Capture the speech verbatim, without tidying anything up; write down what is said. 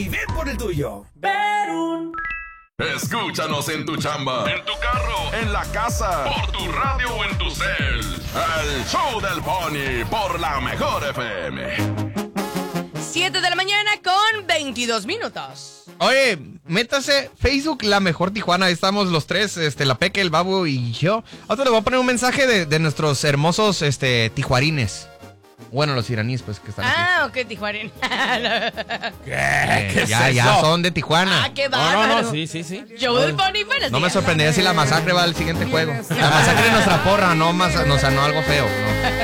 Y ven por el tuyo. Verún. Escúchanos en tu chamba, en tu carro, en la casa, por tu radio o en tu cel. El show del Pony por la mejor F M. siete de la mañana con veintidós minutos. Oye, métase Facebook La Mejor Tijuana. Ahí estamos los tres, este, la Peque, el Babu y yo. Ahora les voy a poner un mensaje de, de nuestros hermosos este, tijuarines. Bueno, los iraníes, pues, que están aquí. Ah, ok, Tijuarín. ¿Qué? ¿Qué ya, es ya son de Tijuana. Ah, qué No, bárbaro. no, no, sí, sí, sí. Show del Pony, buenos No me días. sorprendería si la masacre va al siguiente juego. La masacre de nuestra porra, no, más, no, o sea, no algo feo. No.